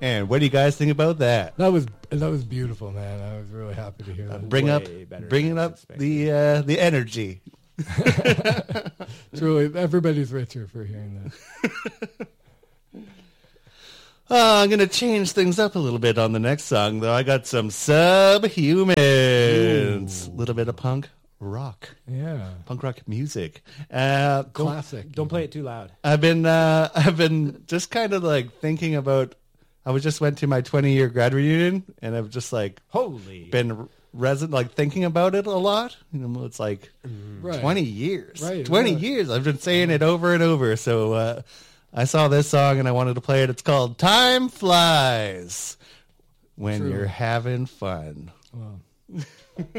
And what do you guys think about that? That was beautiful, man. I was really happy to hear that. Bringing up the energy. Truly, everybody's richer for hearing that. I'm going to change things up a little bit on the next song, though. I got some Subhumans. A little bit of punk rock. Yeah. Punk rock music. Classic. Don't play it too loud. I've been just kind of like thinking about, I just went to my 20-year grad reunion, and I've just like been thinking about it a lot. It's like 20 years. Right, 20 years. I've been saying it over and over. So I saw this song and I wanted to play it. It's called Time Flies When You're Having Fun. Wow.